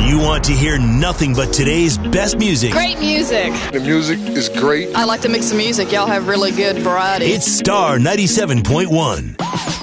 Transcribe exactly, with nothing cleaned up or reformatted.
you want to hear nothing but today's best music, Great music. The music is great. I like to mix the music. Y'all have really good variety. it's Star ninety-seven point one.